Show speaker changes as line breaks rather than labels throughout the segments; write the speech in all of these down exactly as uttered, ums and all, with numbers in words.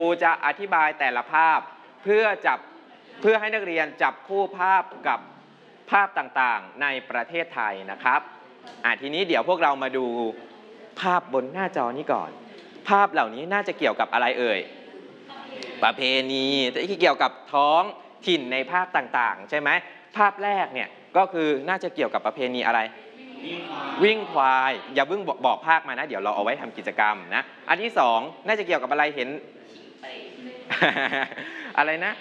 ครูจะอธิบายแต่ละภาพเพื่อจับเพื่อให้นักเรียนจับคู่ภาพกับภาพต่างๆในประเทศไทยนะครับอ่ะทีนี้เดี๋ยวพวกเรามาดูภาพบนหน้าจอนี้ก่อนภาพเหล่านี้น่าจะเกี่ยวกับอะไรเอ่ยประเพณีที่เกี่ยวกับท้องถิ่นในภาคต่างๆใช่ไหมภาพแรกเนี่ยก็คือน่าจะเกี่ยวกับประเพณีอะไรวิ่งควายอย่าเพิ่งบอกภาคมานะเดี๋ยวเราเอาไว้ทำกิจกรรมนะอันที่สองน่าจะเกี่ยวกับอะไรเห็น อะไรนะ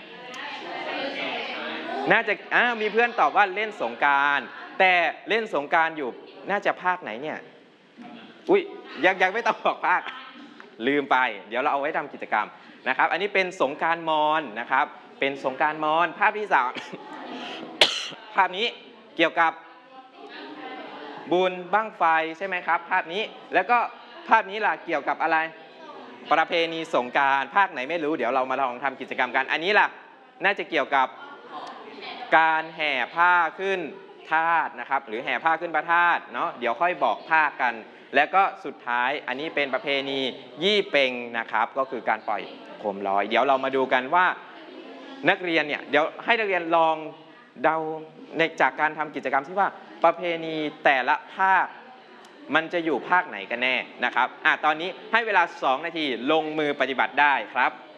น่าจะอ้าวมีเพื่อนตอบว่าเล่นสงกรานต์แต่เล่นสงกรานต์อยู่น่าจะภาคไหนเนี่ยอุ้ยยังยังไม่ต้องบอกภาคลืมไปเดี๋ยวเราเอาไว้ทำกิจกรรมนะครับอันนี้เป็นสงกรานต์มอญนะครับเป็นสงกรานต์มอญภาพที่สาม ภาพนี้เกี่ยวกับบุญบั้งไฟใช่ไหมครับภาพนี้แล้วก็ภาพนี้ล่ะเกี่ยวกับอะไรประเพณีสงกรานต์ภาคไหนไม่รู้เดี๋ยวเรามาลองทำกิจกรรมกันอันนี้ล่ะน่าจะเกี่ยวกับการแห่ผ้าขึ้นธาตุนะครับหรือแห่ผ้าขึ้นพระธาตุเนาะเดี๋ยวค่อยบอกภาคกันแล้วก็สุดท้ายอันนี้เป็นประเพณียี่เปงนะครับก็คือการปล่อยโคมลอยเดี๋ยวเรามาดูกันว่านักเรียนเนี่ยเดี๋ยวให้นักเรียนลองเดาในจากการทำกิจกรรมที่ว่าประเพณีแต่ละภาคมันจะอยู่ภาคไหนกันแน่นะครับอ่ะตอนนี้ให้เวลาสองนาทีลงมือปฏิบัติได้ครับ